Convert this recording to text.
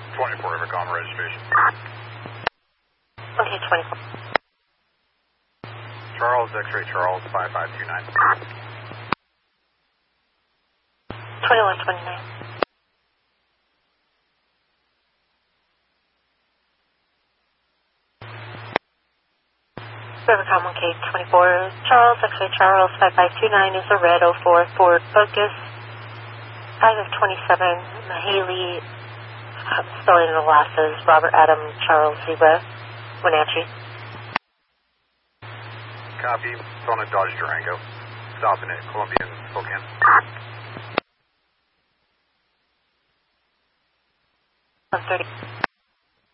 24 Evercom registration. Okay, 24. Charles, X-ray Charles, 5529. 2129. Rivercom 1K24, Charles, X-ray Charles, 5529 is a red 04 Ford Focus. 5 of 27, Mahaley, spelling the losses, Robert Adam Charles Zebra, Wenatchee. Copy, it's on a Dodge Durango, stopping at Columbian Spokane. 130.